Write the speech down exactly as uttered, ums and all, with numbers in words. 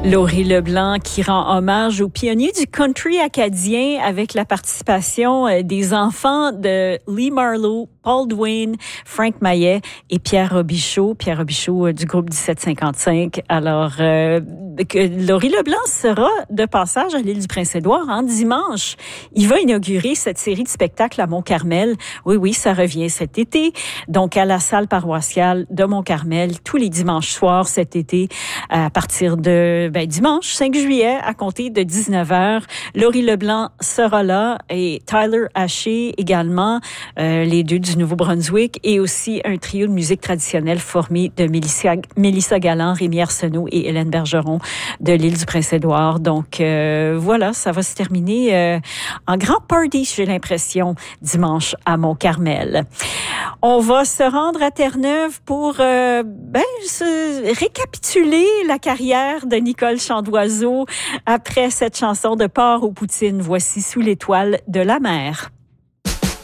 Laurie Leblanc qui rend hommage aux pionniers du country acadien avec la participation des enfants de Lee Marlowe, Paul Duane, Frank Maillet et Pierre Robichaud. Pierre Robichaud du groupe dix-sept cinquante-cinq. Alors, euh, que Laurie Leblanc sera de passage à l'île du Prince-Édouard en dimanche. Il va inaugurer cette série de spectacles à Mont-Carmel. Oui, oui, ça revient cet été. Donc, à la salle paroissiale de Mont-Carmel, tous les dimanches soirs cet été, à partir de ben, dimanche cinq juillet, à compter de dix-neuf heures. Laurie Leblanc sera là et Tyler Haché également, euh, les deux du Nouveau-Brunswick, et aussi un trio de musique traditionnelle formé de Mélissa, Mélissa Galland, Rémi Arsenault et Hélène Bergeron de l'île du Prince-Édouard. Donc euh, voilà, ça va se terminer euh, en grand party, j'ai l'impression, dimanche à Mont-Carmel. On va se rendre à Terre-Neuve pour euh, ben, se récapituler la carrière de Nicole Chandoiseau après cette chanson de Porc aux poutines. Voici Sous l'étoile de la mer.